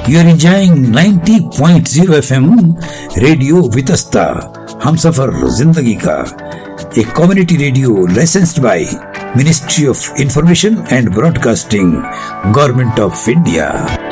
You are enjoying 90.0 FM radio Vitasta, हम सफर जिंदगी का, एक community radio licensed by ministry of information and broadcasting, government of India.